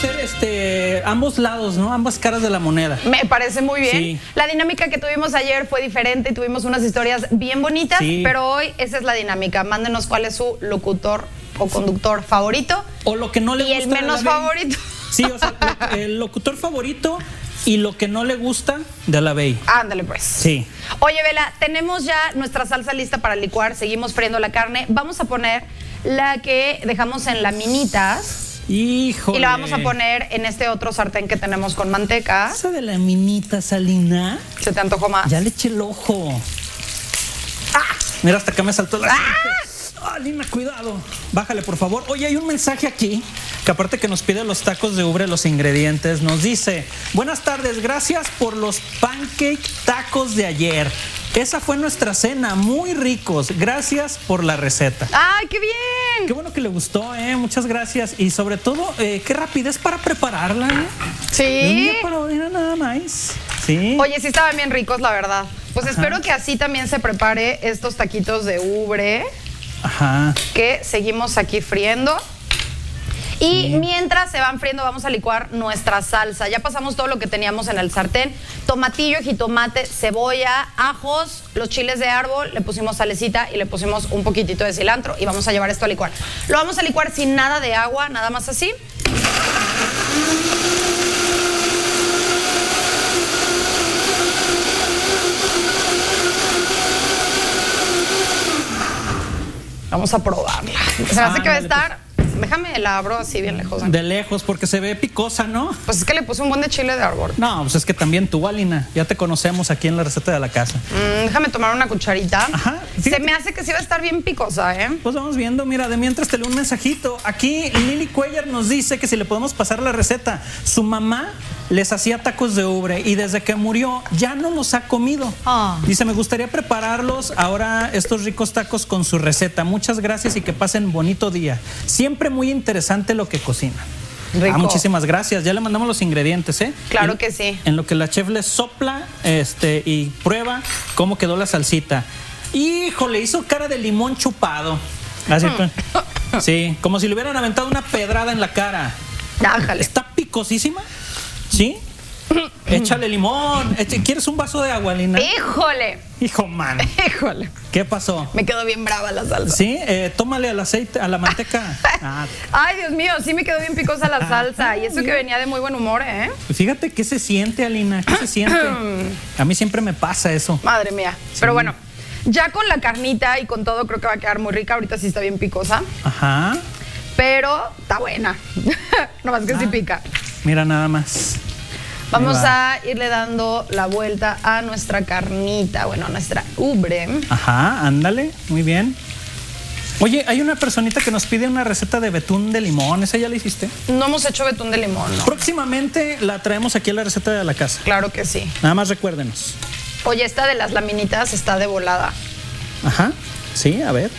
hacer ambos lados, ¿no? Ambas caras de la moneda. Me parece muy bien. Sí. La dinámica que tuvimos ayer fue diferente y tuvimos unas historias bien bonitas, pero hoy esa es la dinámica. Mándenos cuál es su locutor o conductor favorito. O lo que no le gusta. Y el menos favorito. Sí, o sea, el locutor favorito y lo que no le gusta de la Bey. Ándale pues. Sí. Oye, Vela, tenemos ya nuestra salsa lista para licuar. Seguimos friendo la carne. Vamos a poner la que dejamos en laminitas. Híjole. Y la vamos a poner en este otro sartén que tenemos con manteca. Esa de laminita, Salina. ¿Se te antojó más? Ya le eché el ojo. ¡Ah! Mira, hasta acá me saltó la Lina, cuidado. Bájale, por favor. Oye, hay un mensaje aquí que aparte que nos pide los tacos de ubre, los ingredientes, nos dice: buenas tardes, gracias por los pancake tacos de ayer. Esa fue nuestra cena, muy ricos. Gracias por la receta. ¡Ay, qué bien! Qué bueno que le gustó, muchas gracias. Y sobre todo, qué rapidez para prepararla, Sí. De un día para otro, nada más. Sí. Oye, sí estaban bien ricos, la verdad. Pues espero que así también se prepare estos taquitos de ubre. Ajá. Que seguimos aquí friendo. Y mientras se van friendo, vamos a licuar nuestra salsa. Ya pasamos todo lo que teníamos en el sartén: tomatillo, jitomate, cebolla, ajos, los chiles de árbol, le pusimos salecita y le pusimos un poquitito de cilantro y vamos a llevar esto a licuar. Lo vamos a licuar sin nada de agua, nada más así. Vamos a probarla. Se me hace que va a estar... Déjame la abro así bien lejos. De lejos, porque se ve picosa, ¿no? Pues es que le puse un buen de chile de árbol. No, pues es que también tú, Alina. Ya te conocemos aquí en la receta de la casa. Déjame tomar una cucharita. Ajá. Se me hace que sí va a estar bien picosa, ¿eh? Pues vamos viendo, mira, de mientras te leo un mensajito. Aquí Lili Cuellar nos dice que si le podemos pasar la receta. Su mamá les hacía tacos de ubre y desde que murió ya no los ha comido. Dice, me gustaría prepararlos ahora estos ricos tacos con su receta. Muchas gracias y que pasen bonito día. Siempre muy interesante lo que cocinan. Rico. Muchísimas gracias. Ya le mandamos los ingredientes, ¿eh? Claro que sí. En lo que la chef le sopla y prueba cómo quedó la salsita. Híjole, hizo cara de limón chupado. Así, sí, como si le hubieran aventado una pedrada en la cara. Ájale. Está picosísima. ¿Sí? Échale limón. ¿Quieres un vaso de agua, Lina? ¡Híjole! Hijo, man. ¡Híjole! ¿Qué pasó? Me quedó bien brava la salsa. Sí, tómale al aceite, a la manteca. Ay, Dios mío, sí me quedó bien picosa la salsa. Y eso que venía de muy buen humor, ¿eh? Fíjate qué se siente, Alina, qué se siente. A mí siempre me pasa eso. Madre mía. Sí. Pero bueno, ya con la carnita y con todo creo que va a quedar muy rica. Ahorita sí está bien picosa. Ajá. Pero está buena. Nomás que sí pica. Mira nada más. Vamos a irle dando la vuelta a nuestra carnita, bueno, a nuestra ubre. Ajá, ándale, muy bien. Oye, hay una personita que nos pide una receta de betún de limón. ¿Esa ya la hiciste? No hemos hecho betún de limón, ¿no? Próximamente la traemos aquí a la receta de la casa. Claro que sí. Nada más recuérdenos. Oye, esta de las laminitas está de volada. Ajá, sí, a ver.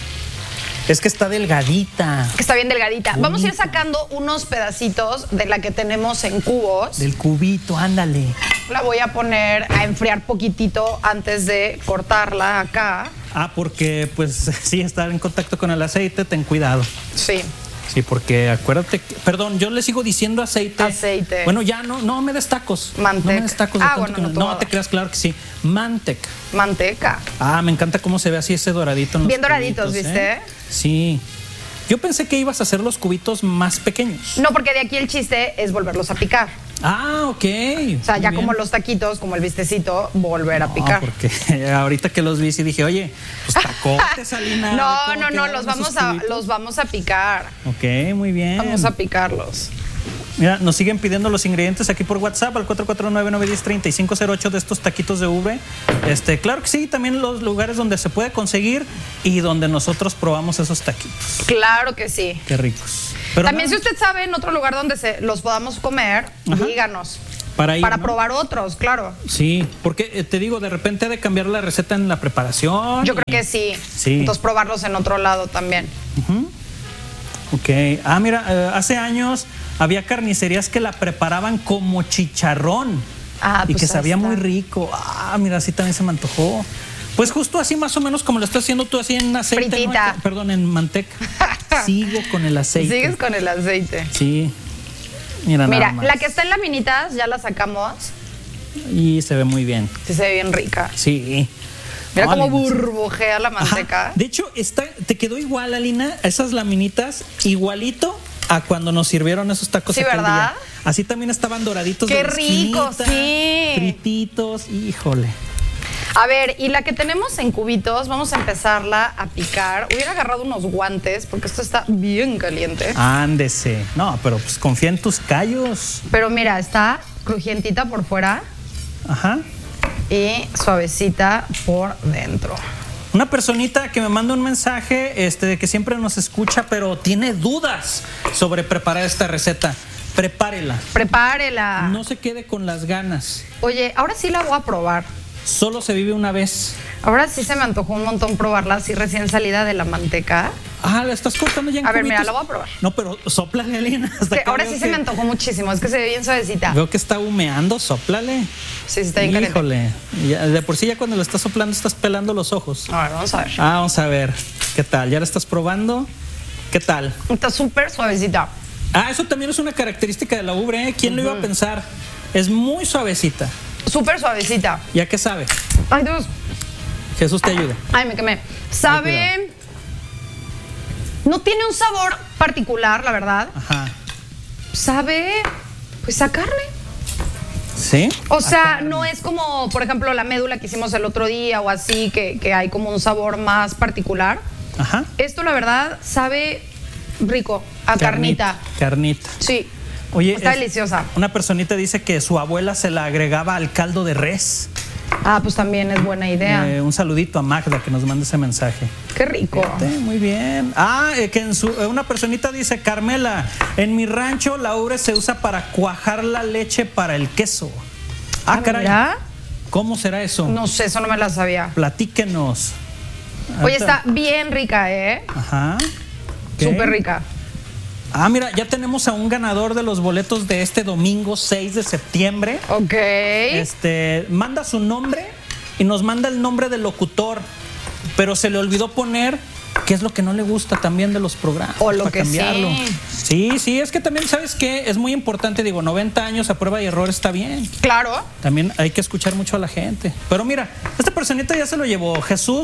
Es que está delgadita. Que está bien delgadita. Bonita. Vamos a ir sacando unos pedacitos de la que tenemos en cubos. Del cubito, ándale. La voy a poner a enfriar poquitito antes de cortarla acá. Porque pues sí, estar en contacto con el aceite, ten cuidado. Sí. Sí, porque acuérdate que, perdón, yo le sigo diciendo aceite. Aceite. Bueno, ya no me des tacos. Manteca. No me des tacos. Bueno, no te creas, claro que sí. Manteca. Manteca. Me encanta cómo se ve así ese doradito en los Bien doraditos, cubitos, ¿viste? Sí. Yo pensé que ibas a hacer los cubitos más pequeños. No, porque de aquí el chiste es volverlos a picar. Ok. O sea, muy ya bien. como los taquitos, como el vistecito, volver a picar. Porque ahorita que los vi sí dije, oye, pues tacotes, Alina. No, los vamos a picar. Ok, muy bien. Vamos a picarlos. Mira, nos siguen pidiendo los ingredientes aquí por WhatsApp al 449-910-3508 de estos taquitos de ubre. Claro que sí, también los lugares donde se puede conseguir y donde nosotros probamos esos taquitos. Claro que sí. Qué ricos. Pero también si usted sabe en otro lugar donde los podamos comer, díganos. Para ¿no? Probar otros, claro. Sí, porque te digo, de repente ha de cambiar la receta en la preparación. Yo creo que sí. Entonces probarlos en otro lado también. Ok. Mira, hace años había carnicerías que la preparaban como chicharrón. Y que sabía muy rico. Mira, así también se me antojó. Pues justo así más o menos como lo estás haciendo tú, así en aceite. Fritita. Perdón, en manteca. Sigo con el aceite. Sigues con el aceite. Sí. Mira, Mira, nada más. la que está en laminitas ya la sacamos. Y se ve muy bien. Sí, se ve bien rica. Sí. Mira No, cómo Alina, sí. burbujea la manteca. Ajá. De hecho, te quedó igual, Alina, esas laminitas, igualito a cuando nos sirvieron esos tacos Sí, aquel ¿verdad? día. Así también estaban doraditos. ¡Qué de la rico, esquinita, sí! Frititos, híjole. A ver, y la que tenemos en cubitos, vamos a empezarla a picar. Hubiera agarrado unos guantes porque esto está bien caliente. Ándese. No, pero pues confía en tus callos. Pero mira, está crujientita por fuera Ajá. y suavecita por dentro. Una personita que me manda un mensaje de que siempre nos escucha, pero tiene dudas sobre preparar esta receta. Prepárela. Prepárela. No se quede con las ganas. Oye, ahora sí la voy a probar. Solo se vive una vez. Ahora sí se me antojó un montón probarla así recién salida de la manteca. Ah, la estás cortando ya en A ver, mira, cubitos? la voy a probar. No, pero sóplale, Alina. Que ahora sí se me antojó muchísimo, es que se ve bien suavecita. Veo que está humeando, sóplale. Sí, está bien caliente. Híjole. De por sí ya cuando lo estás soplando estás pelando los ojos. A ver, vamos a ver. Vamos a ver. ¿Qué tal? ¿Ya la estás probando? ¿Qué tal? Está súper suavecita. Eso también es una característica de la ubre, ¿eh? ¿Quién lo iba a pensar? Es muy suavecita. Súper suavecita. ¿Ya qué sabe? Ay, Dios. Jesús te ayude. Ay, me quemé. Sabe. No tiene un sabor particular, la verdad. Ajá. Sabe. Pues a carne. ¿Sí? O sea, no es como, por ejemplo, la médula que hicimos el otro día o así, que hay como un sabor más particular. Ajá. Esto, la verdad, sabe rico, a carnita. Carnita. Sí. Oye, está deliciosa. Una personita dice que su abuela se la agregaba al caldo de res. Ah, pues también es buena idea. Un saludito a Magda que nos manda ese mensaje. Qué rico. Muy bien. Que una personita dice, Carmela, en mi rancho la ubre se usa para cuajar la leche para el queso. Caray. Mira. ¿Cómo será eso? No sé, eso no me la sabía. Platíquenos. Oye, está bien rica, ¿eh? Ajá. Súper rica. Mira, ya tenemos a un ganador de los boletos de este domingo 6 de septiembre. Ok. Manda su nombre y nos manda el nombre del locutor, pero se le olvidó poner qué es lo que no le gusta también de los programas. O lo para que cambiarlo. sí. Sí, es que también, ¿sabes qué? Es muy importante, 90 años a prueba y error está bien. Claro. También hay que escuchar mucho a la gente. Pero mira, esta personita ya se lo llevó.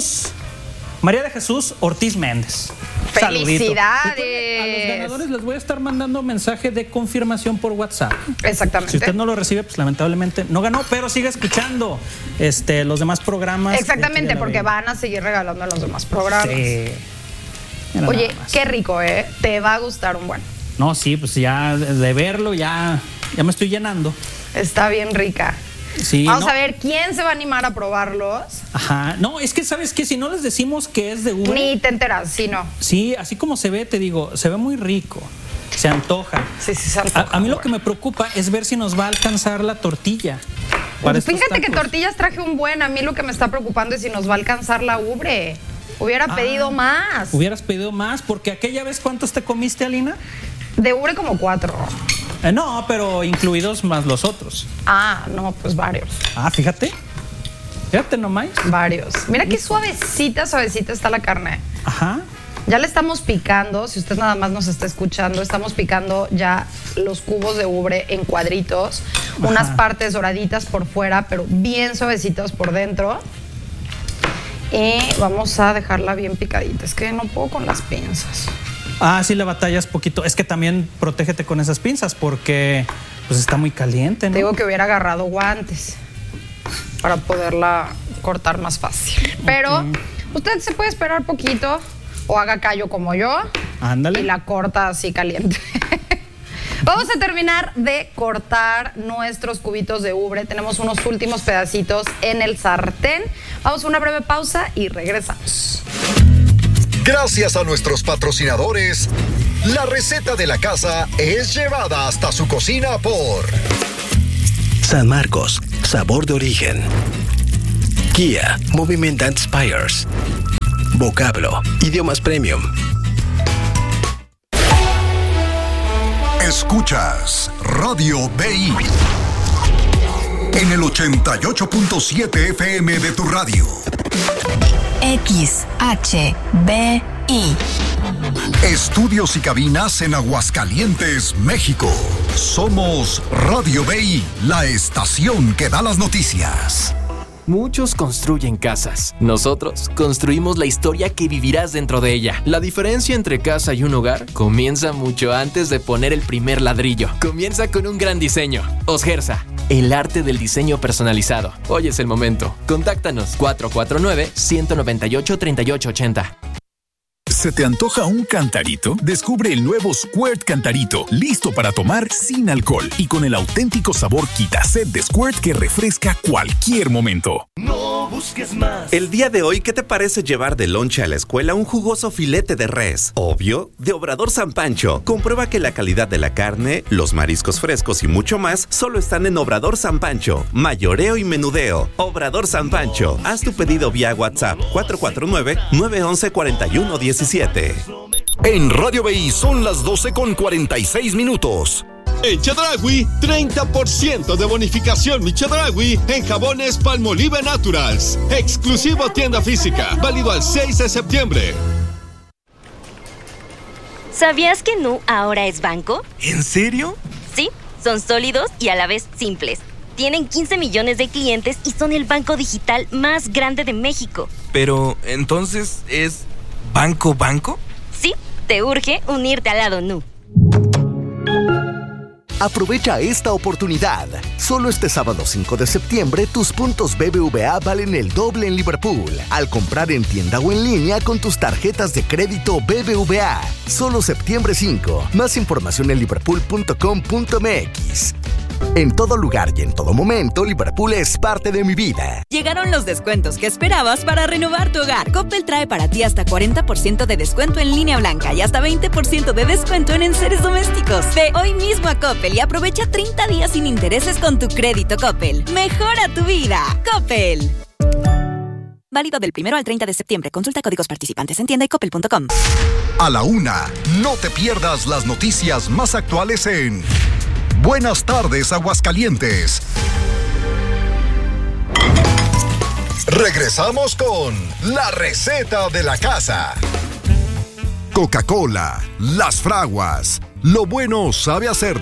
María de Jesús Ortiz Méndez. ¡Felicidades! A los ganadores les voy a estar mandando mensaje de confirmación por WhatsApp. Exactamente. Si usted no lo recibe, pues lamentablemente no ganó, pero sigue escuchando los demás programas. Exactamente, porque van a seguir regalando los demás programas. Sí. Mira, Oye, nada más. qué rico, ¿eh? Te va a gustar un buen. No, sí, pues ya de verlo ya me estoy llenando. Está bien rica. Sí, Vamos a ver quién se va a animar a probarlos. Ajá. No, es que ¿sabes qué? Si no les decimos que es de ubre. Ni te enteras, sí, no. Sí, así como se ve, te digo, se ve muy rico. Se antoja. Sí, se antoja. A mí lo que me preocupa es ver si nos va a alcanzar la tortilla. para estos Fíjate que tacos. tortillas traje un buen. A mí lo que me está preocupando es si nos va a alcanzar la ubre. Hubiera pedido más. Hubieras pedido más, porque aquella vez, ¿cuántos te comiste, Alina? De ubre como 4. No, pero incluidos más los otros. No, pues varios. Fíjate. Fíjate nomás. Varios. Mira qué suavecita está la carne. Ajá. Ya le estamos picando, si usted nada más nos está escuchando, estamos picando ya los cubos de ubre en cuadritos, unas partes doraditas por fuera, pero bien suavecitas por dentro. Y vamos a dejarla bien picadita. Es que no puedo con las pinzas. Sí le batallas poquito. Es que también protégete con esas pinzas porque pues está muy caliente, ¿no? Te digo que hubiera agarrado guantes para poderla cortar más fácil. Pero usted se puede esperar poquito o haga callo como yo. Ándale. Y la corta así caliente. Vamos a terminar de cortar nuestros cubitos de ubre. Tenemos unos últimos pedacitos en el sartén. Vamos a una breve pausa y regresamos. Gracias a nuestros patrocinadores, la receta de la casa es llevada hasta su cocina por San Marcos, sabor de origen. Kia, Movement that Inspires. Vocablo, idiomas premium. Escuchas Radio BI en el 88.7 FM de tu radio. XHBI Estudios y cabinas en Aguascalientes, México. Somos Radio BI, la estación que da las noticias. Muchos construyen casas. Nosotros construimos la historia que vivirás dentro de ella. La diferencia entre casa y un hogar comienza mucho antes de poner el primer ladrillo. Comienza con un gran diseño. Osgersa, el arte del diseño personalizado. Hoy es el momento. Contáctanos 449-198-3880. ¿Se te antoja un cantarito? Descubre el nuevo Squirt Cantarito, listo para tomar sin alcohol y con el auténtico sabor Quita-Sed de Squirt que refresca cualquier momento. No busques más. El día de hoy, ¿qué te parece llevar de lonche a la escuela un jugoso filete de res? Obvio, de Obrador San Pancho. Comprueba que la calidad de la carne, los mariscos frescos y mucho más solo están en Obrador San Pancho. Mayoreo y menudeo. Obrador San Pancho. Haz tu pedido vía WhatsApp 449-911-4117. En Radio BI son las 12:46. En Chedraui, 30% de bonificación mi Chedraui en jabones Palmolive Naturals. Exclusivo tienda física, válido al 6 de septiembre. ¿Sabías que Nu ahora es banco? ¿En serio? Sí, son sólidos y a la vez simples. Tienen 15 millones de clientes y son el banco digital más grande de México. Pero, ¿entonces es banco? Sí, te urge unirte al lado Nu. Aprovecha esta oportunidad. Solo este sábado 5 de septiembre, tus puntos BBVA valen el doble en Liverpool al comprar en tienda o en línea con tus tarjetas de crédito BBVA. Solo septiembre 5. Más información en liverpool.com.mx. En todo lugar y en todo momento, Liverpool es parte de mi vida. Llegaron los descuentos que esperabas para renovar tu hogar. Coppel trae para ti hasta 40% de descuento en línea blanca y hasta 20% de descuento en enseres domésticos. Ve hoy mismo a Coppel y aprovecha 30 días sin intereses con tu crédito Coppel. Mejora tu vida. Coppel. Válido del 1 al 30 de septiembre. Consulta códigos participantes en tienda y coppel.com. A la 1, no te pierdas las noticias más actuales en Buenas tardes, Aguascalientes. Regresamos con la receta de la casa. Coca-Cola, Las Fraguas. Lo bueno sabe hacer